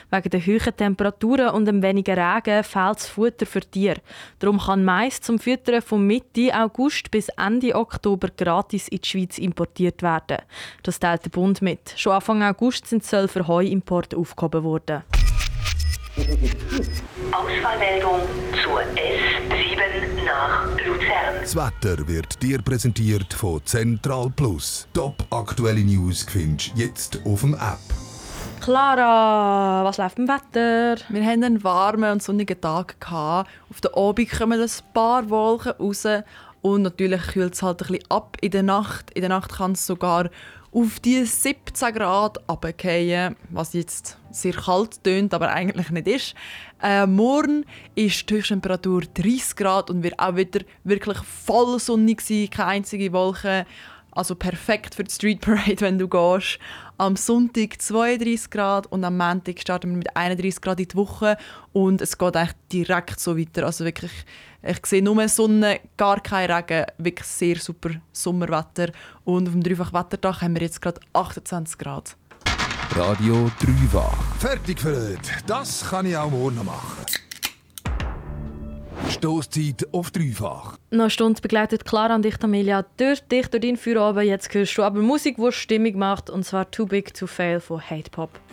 Wegen der hohen Temperaturen und dem wenigen Regen fehlt das Futter für Tiere. Darum kann Mais zum Füttern von Mitte August bis Ende Oktober gratis in die Schweiz importiert werden. Das teilt der Bund mit. Schon Anfang August sind Zölle für Heuimporte aufgehoben worden. Ausfallmeldung zur S7 nach Luzern. Das Wetter wird dir präsentiert von Central Plus. Top aktuelle News findest du jetzt auf dem App. Clara, was läuft im Wetter? Wir hatten einen warmen und sonnigen Tag. Auf der Abend kommen ein paar Wolken raus. Und natürlich kühlt es halt ein bisschen ab in der Nacht. In der Nacht kann es sogar auf die 17 Grad runterfallen, was jetzt sehr kalt tönt, aber eigentlich nicht ist. Morgen ist die Höchsttemperatur 30 Grad und wird auch wieder wirklich voll sonnig sein, keine einzige Wolke. Also perfekt für die Street Parade, wenn du gehst. Am Sonntag 32 Grad und am Montag starten wir mit 31 Grad in die Woche. Und es geht eigentlich direkt so weiter. Also wirklich, ich sehe nur Sonne, gar kein Regen. Wirklich sehr super Sommerwetter. Und auf dem Dreifach-Wettertag haben wir jetzt gerade 28 Grad. Radio Dreifach. Fertig für heute. Das kann ich auch morgen noch machen. Stosszeit auf Dreifach. Noch eine Stunde begleitet Clara und ich, Amelia, durch deinen Feierabend. Jetzt hörst du aber Musik, die Stimmung macht, und zwar «Too Big to Fail» von Hate Pop.